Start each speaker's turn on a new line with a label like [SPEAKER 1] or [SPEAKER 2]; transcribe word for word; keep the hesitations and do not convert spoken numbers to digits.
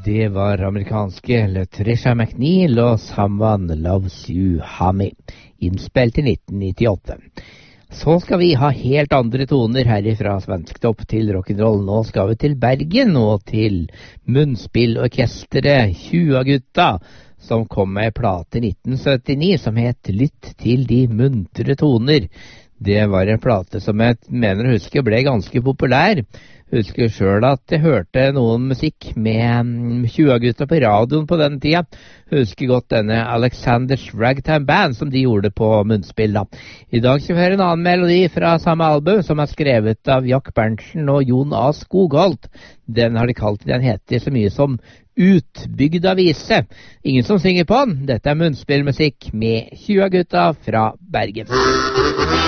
[SPEAKER 1] Det var amerikanske Latricia McNeil og Someone Loves You Honey, innspilt i nitten nittiåtte. Så skal vi ha helt andre toner herifra svensktopp til rock'n'roll. Nå skal vi til Bergen og til munnspillorkesteret Tjua-gutta, som kom med en plate i nitten syttini som het Lytt til de muntre toner. Det var en plate som jeg mener å huske ble ganske populær. Husker selv at jeg hørte noen musikk med Tjua-gutta på radioen på den tida. Husker godt denne Alexander's Ragtime Band som de gjorde på munnspill da. I dag skal vi høre en annen melodi fra samme album som er skrevet av Jack Berntsen og Jon A. Skogholt. Den har de kalt, den heter så mye som Utbygda vise. Ingen som synger på den. Dette er munnspillmusikk med Tjua-gutta fra Bergen.